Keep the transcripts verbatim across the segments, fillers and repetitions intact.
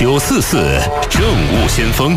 九四四政务先锋。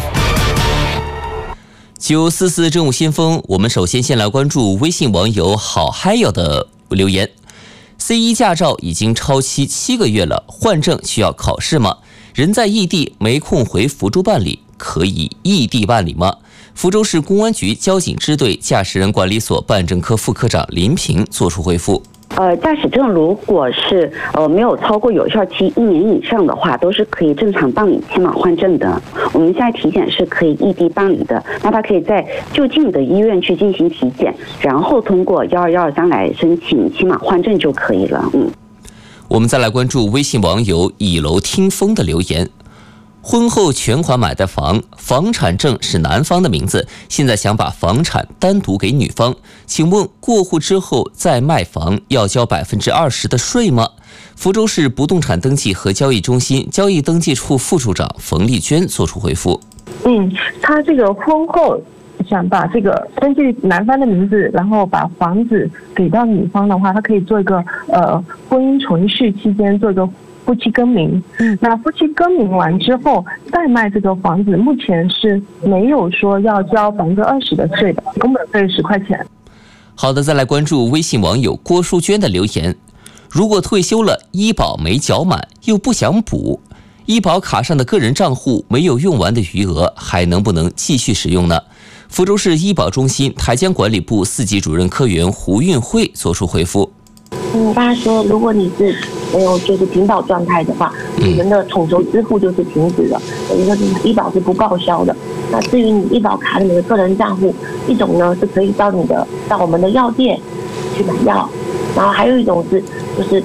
九四四政务先锋，我们首先先来关注微信网友好嗨哟的留言。C 一 驾照已经超期七个月了，换证需要考试吗？人在异地没空回福州办理，可以异地办理吗？福州市公安局交警支队驾驶人管理所办证科副科长林平作出回复。 呃，驾驶证如果是呃没有超过有效期一年以上的话，都是可以正常办理迁码换证的。我们现在体检是可以异地办理的，那他可以在就近的医院去进行体检，然后通过幺二幺二三来申请迁码换证就可以了。嗯， 我们再来关注微信网友倚楼听风的留言。婚后全款买的房，房产证是男方的名字，现在想把房产单独给女方，请问过户之后再卖房要交百分之二十的税吗？福州市不动产登记和交易中心交易登记处副处长冯丽娟作出回复。 嗯，他这个婚后想把这个登记男方的名字，然后把房子给到女方的话，他可以做一个呃婚姻存续期间做一个夫妻更名。嗯，那夫妻更名完之后再卖这个房子，目前是没有说要交百分之二十的税的，工本费十块钱。 好的，再来关注微信网友郭淑娟的留言。如果退休了，医保没缴满又不想补，医保卡上的个人账户没有用完的余额，还能不能继续使用呢？福州市医保中心台江管理部四级主任科员胡运慧作出回复。 嗯，大家说，如果你是没有就是停保状态的话，你们的统筹支付就是停止了，等于说医保是不报销的。那至于你医保卡里面的个人账户，一种呢是可以到你的到我们的药店去买药，然后还有一种是就是